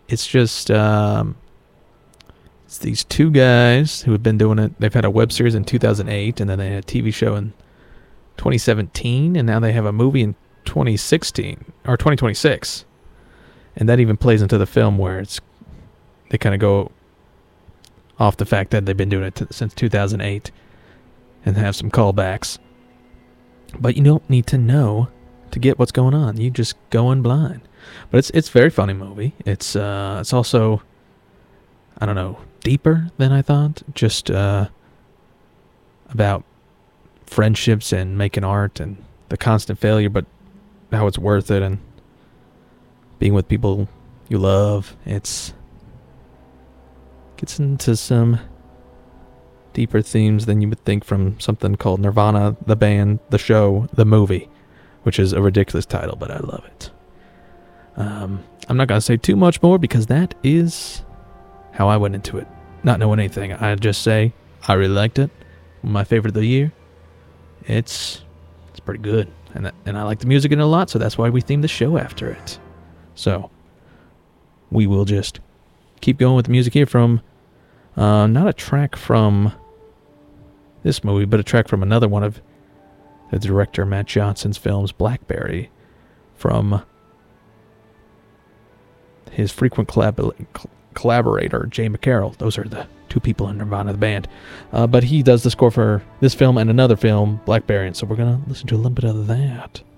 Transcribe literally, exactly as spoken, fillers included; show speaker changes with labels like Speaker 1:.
Speaker 1: it's just um, it's these two guys who have been doing it. They've had a web series in two thousand eight, and then they had a T V show in twenty seventeen, and now they have a movie in twenty sixteen or twenty twenty-six, and that even plays into the film where it's they kind of go off the fact that they've been doing it t- since two thousand eight and have some callbacks. But you don't need to know to get what's going on. You just go in blind. But it's it's a very funny movie. It's uh it's also, I don't know, deeper than I thought. Just uh about friendships and making art and the constant failure, but how it's worth it, and being with people you love. It's gets into some deeper themes than you would think from something called Nirvana, the band, the show, the movie, which is a ridiculous title, but I love it. Um, I'm not going to say too much more because that is how I went into it. Not knowing anything. I just say I really liked it. My favorite of the year. It's it's pretty good. And, that, and I like the music in it a lot, so that's why we themed the show after it. So, we will just keep going with the music here from, uh, not a track from this movie, but a track from another one of the director Matt Johnson's films, Blackberry, from his frequent collab- collaborator, Jay McCarroll. Those are the two people in Nirvana, the band. Uh, but he does the score for this film and another film, Blackberry, and so we're going to listen to a little bit of that.